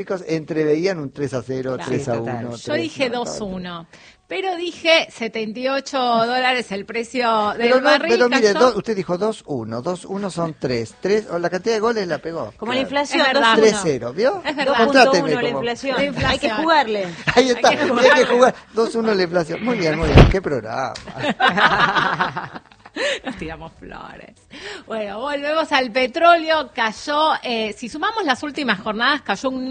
Entreveían un 3-0, Claro. 3-1. Yo dije 2-1, pero dije $78 el precio del barril. Pero mire, cayó. usted dijo 2-1, 2-1 son 3, o la cantidad de goles la pegó. Como Claro. la inflación, Es verdad. 3-0, ¿vio? Es verdad. Contráteme 2.1 la como- inflación. La inflación. Hay que jugarle. Ahí está, Hay que hay que jugar 2-1 la inflación. Muy bien, qué programa. Nos tiramos flores. Bueno, volvemos al petróleo. Cayó, si sumamos las últimas jornadas, cayó un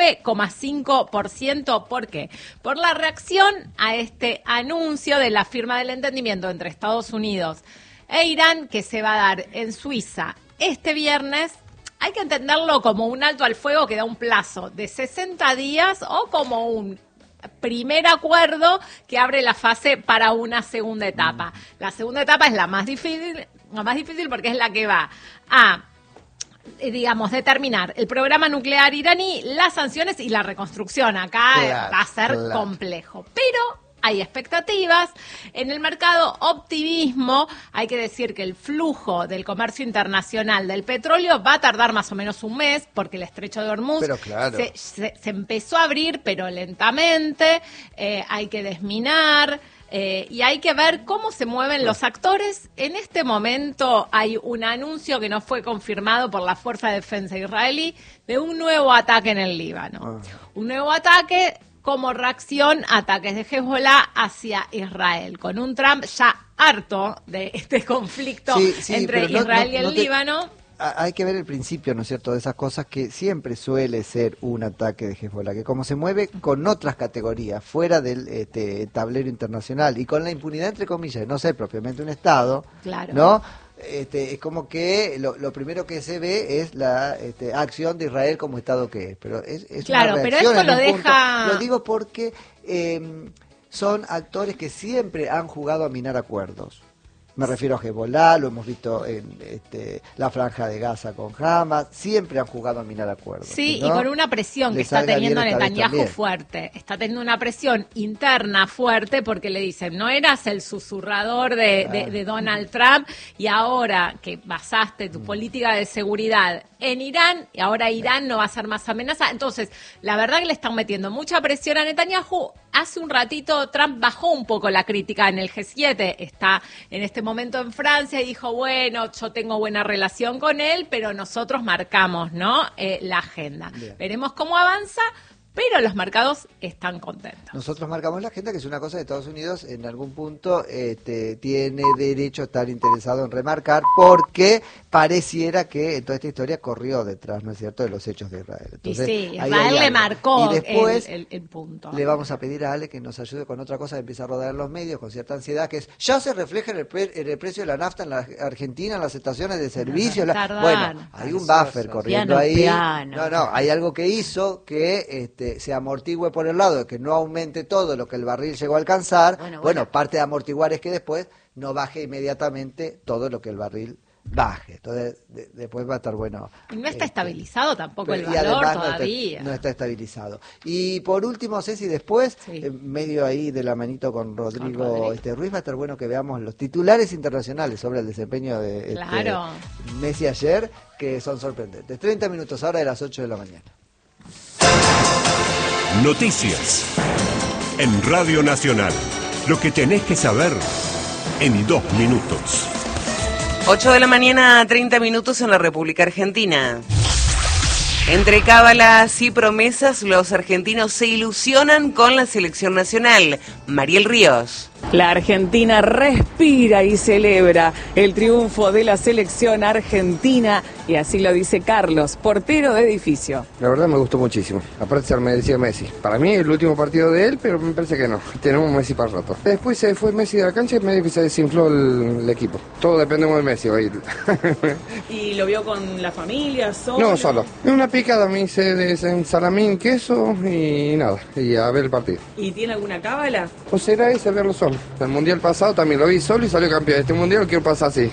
9,5%. ¿Por qué? Por la reacción a este anuncio de la firma del entendimiento entre Estados Unidos e Irán, que se va a dar en Suiza este viernes. Hay que entenderlo como un alto al fuego que da un plazo de 60 días o como un primer acuerdo que abre la fase para una segunda etapa. La segunda etapa es la más difícil porque es la que va a, digamos, determinar el programa nuclear iraní, las sanciones y la reconstrucción. Acá Claro, va a ser complejo, pero hay expectativas. En el mercado, optimismo. Hay que decir que el flujo del comercio internacional del petróleo va a tardar más o menos un mes, porque el estrecho de Hormuz Pero claro. se empezó a abrir, pero lentamente. Hay que desminar. Y hay que ver cómo se mueven los actores. En este momento hay un anuncio que no fue confirmado por la Fuerza de Defensa israelí de un nuevo ataque en el Líbano. Un nuevo ataque como reacción a ataques de Hezbollah hacia Israel, con un Trump ya harto de este conflicto entre Israel y el Líbano. Hay que ver el principio, ¿no es cierto?, de esas cosas, que siempre suele ser un ataque de Hezbollah, que como se mueve con otras categorías, fuera del tablero internacional, y con la impunidad, entre comillas, de no ser propiamente un Estado, Claro. ¿no? Es como que lo primero que se ve es la acción de Israel como Estado que es. Pero es Claro, una pero reacción esto en lo un deja- punto. Lo digo porque son actores que siempre han jugado a minar acuerdos. Me refiero a Hezbollah, lo hemos visto en la Franja de Gaza con Hamas, siempre han jugado a minar acuerdos. Sí, ¿no? y con una presión que Les está salga teniendo bien esta vez Netanyahu también. fuerte. Está teniendo una presión interna fuerte porque le dicen, no eras el susurrador de Donald Trump y ahora que basaste tu política de seguridad en Irán y ahora Irán no va a ser más amenaza. Entonces, la verdad que le están metiendo mucha presión a Netanyahu. Hace un ratito Trump bajó un poco la crítica en el G7, está en este momento en Francia y dijo, bueno, yo tengo buena relación con él, pero nosotros marcamos, ¿no? La agenda. Bien. Veremos cómo avanza, pero los mercados están contentos. Nosotros marcamos la agenda, que es una cosa que Estados Unidos en algún punto tiene derecho a estar interesado en remarcar, porque pareciera que en toda esta historia corrió detrás, ¿no es cierto?, de los hechos de Israel. Entonces, y sí, ahí Israel hay le algo. marcó Y después el punto. le vamos a pedir a Ale que nos ayude con otra cosa que empieza a rodar en los medios con cierta ansiedad, que es, ya se refleja en el precio de la nafta en la Argentina, en las estaciones de servicio. Tardar. Bueno, hay un buffer corriendo ahí. Piano. No, hay algo que hizo que se amortigüe por el lado de que no aumente todo lo que el barril llegó a alcanzar. Bueno, parte de amortiguar es que después no baje inmediatamente todo lo que el barril baje. Entonces, después va a estar bueno. Y no está estabilizado tampoco el Y valor además todavía. no está estabilizado. Y por último, Ceci, después, Sí. medio ahí de la manito con Rodrigo Ruiz, va a estar bueno que veamos los titulares internacionales sobre el desempeño de Claro. Messi ayer, que son sorprendentes. 30 minutos ahora de las 8 de la mañana. Noticias en Radio Nacional. Lo que tenés que saber en 2 minutos. 8 de la mañana, 30 minutos en la República Argentina. Entre cábalas y promesas, los argentinos se ilusionan con la selección nacional. Mariel Ríos. La Argentina respira y celebra el triunfo de la selección argentina, y así lo dice Carlos, portero de Edificio. La verdad me gustó muchísimo, aparte se merecía Messi. Para mí el último partido de él, pero me parece que no, tenemos Messi para el rato. Después se fue Messi de la cancha y medio que se desinfló el equipo. Todo dependemos de Messi hoy. ¿Y lo vio con la familia, solo? No, solo. Una picada me hice de salamín, queso y nada, y a ver el partido. ¿Y tiene alguna cábala? O será ese verlo solo. El mundial pasado también lo vi solo y salió campeón. Este mundial lo quiero pasar así.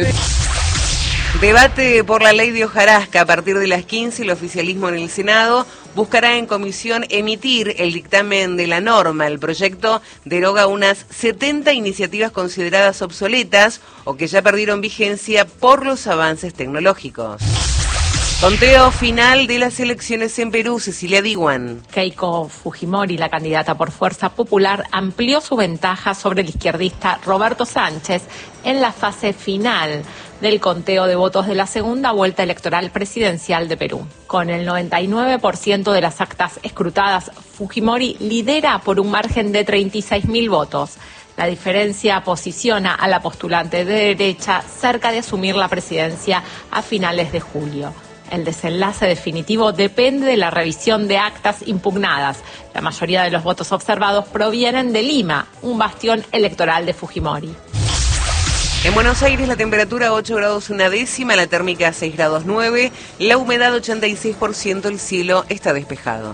Debate por la ley de hojarasca. A partir de las 15, el oficialismo en el Senado buscará en comisión emitir el dictamen de la norma. El proyecto deroga unas 70 iniciativas consideradas obsoletas o que ya perdieron vigencia por los avances tecnológicos. Conteo final de las elecciones en Perú, Cecilia Diwan. Keiko Fujimori, la candidata por Fuerza Popular, amplió su ventaja sobre el izquierdista Roberto Sánchez en la fase final del conteo de votos de la segunda vuelta electoral presidencial de Perú. Con el 99% de las actas escrutadas, Fujimori lidera por un margen de 36.000 votos. La diferencia posiciona a la postulante de derecha cerca de asumir la presidencia a finales de julio. El desenlace definitivo depende de la revisión de actas impugnadas. La mayoría de los votos observados provienen de Lima, un bastión electoral de Fujimori. En Buenos Aires la temperatura 8 grados 1 décima, la térmica 6 grados 9, la humedad 86%, el cielo está despejado.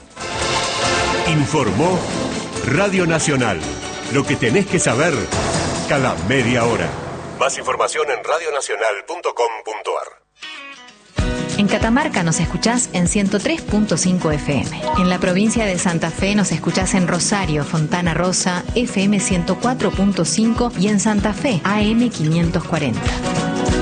Informó Radio Nacional. Lo que tenés que saber cada media hora. Más información en radionacional.com.ar. En Catamarca nos escuchás en 103.5 FM. En la provincia de Santa Fe nos escuchás en Rosario, Fontana Rosa, FM 104.5 y en Santa Fe, AM 540.